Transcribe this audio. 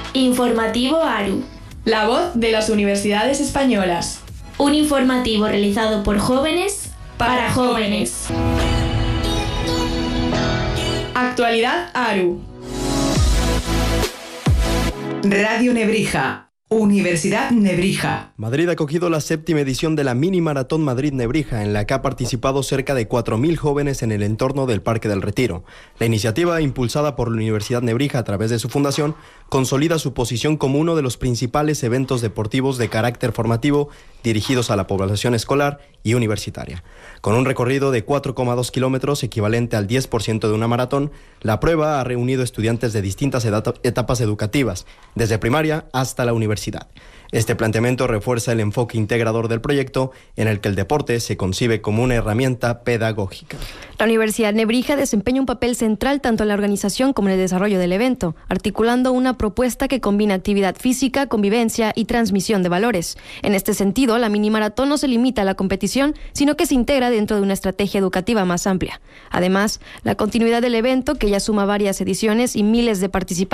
Informativo ARU. La voz de las universidades españolas. Un informativo realizado por jóvenes para jóvenes. Actualidad ARU. Radio Nebrija. Universidad Nebrija. Madrid ha acogido la 7ª edición de la Mini Maratón Madrid-Nebrija, en la que ha participado cerca de 4.000 jóvenes en el entorno del Parque del Retiro. La iniciativa, impulsada por la Universidad Nebrija a través de su fundación, consolida su posición como uno de los principales eventos deportivos de carácter formativo dirigidos a la población escolar y universitaria. Con un recorrido de 4,2 kilómetros, equivalente al 10% de una maratón, la prueba ha reunido estudiantes de distintas etapas educativas, desde primaria hasta la universidad. Este planteamiento refuerza el enfoque integrador del proyecto, en el que el deporte se concibe como una herramienta pedagógica. La Universidad Nebrija desempeña un papel central tanto en la organización como en el desarrollo del evento, articulando una propuesta que combina actividad física, convivencia y transmisión de valores. En este sentido, la mini maratón no se limita a la competición, sino que se integra dentro de una estrategia educativa más amplia. Además, la continuidad del evento, que ya suma varias ediciones y miles de participantes,